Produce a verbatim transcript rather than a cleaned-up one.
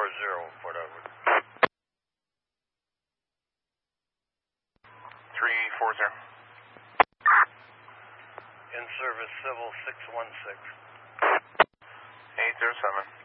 four zero, Port Edward. three four zero. In service, civil six one six. eight zero seven.